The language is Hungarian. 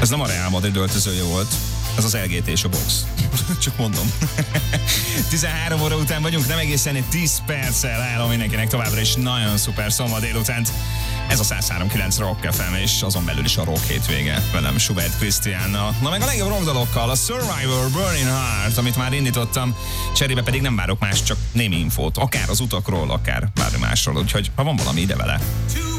Ez nem a Real Madrid öltözője volt, ez az LGT és a box. Csak mondom. 13 óra után vagyunk, nem egészen egy 10 perccel állom mindenkinek továbbra is nagyon szuper szombat délutánt. Ez a 103.9 Rock FM, és azon belül is a Rock hétvége velem Schubert Krisztiánnal. Na meg a legjobb rockdalokkal, a Survivor Burning Heart, amit már indítottam, cserébe pedig nem várok más, csak némi infót, akár az utakról, akár bármi másról, úgyhogy ha van valami, ide vele.